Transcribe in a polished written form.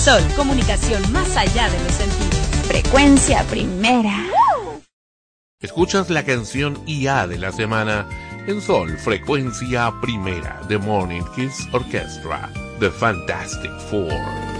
Sol, comunicación más allá de los sentidos. Frecuencia primera. Escuchas la canción IA de la semana en Sol, Frecuencia Primera, The Morning Kiss Orchestra, The Fantastic Four.